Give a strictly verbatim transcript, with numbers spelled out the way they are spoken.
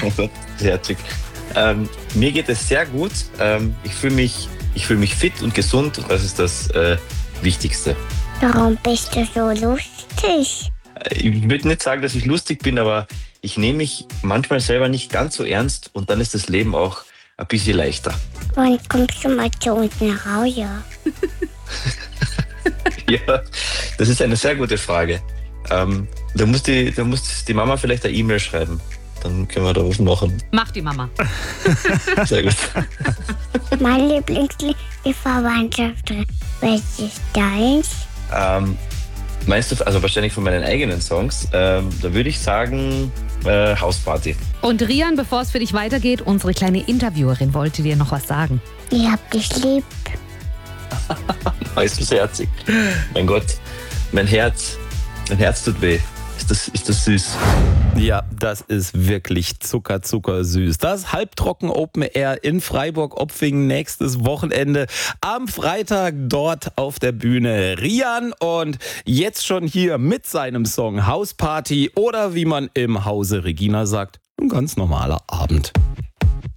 Oh Gott, herzig. Ähm, mir geht es sehr gut. Ähm, ich fühle mich, ich fühle mich fit und gesund und das ist das äh, Wichtigste. Warum bist du so lustig? Äh, Ich würde nicht sagen, dass ich lustig bin, aber ich nehme mich manchmal selber nicht ganz so ernst und dann ist das Leben auch ein bisschen leichter. Wann kommst du mal zu uns nach Hause? Ja, das ist eine sehr gute Frage. Ähm, da muss die, da muss die Mama vielleicht eine E-Mail schreiben. Dann können wir da was machen. Mach die Mama. Sehr gut. Mein Lieblingslied, die Verwandtschaft. Welches ist deins? Ähm, meinst du, also wahrscheinlich von meinen eigenen Songs, ähm, da würde ich sagen äh, Hausparty. Und Rian, bevor es für dich weitergeht, unsere kleine Interviewerin wollte dir noch was sagen. Ich hab dich lieb. Ist das herzig. Mein Gott, mein Herz, mein Herz tut weh. Ist das, ist das süß. Ja, das ist wirklich zucker, zucker süß. Das Halbtrocken Open Air in Freiburg-Opfingen nächstes Wochenende. Am Freitag dort auf der Bühne Rian und jetzt schon hier mit seinem Song Hausparty oder wie man im Hause Regina sagt, ein ganz normaler Abend.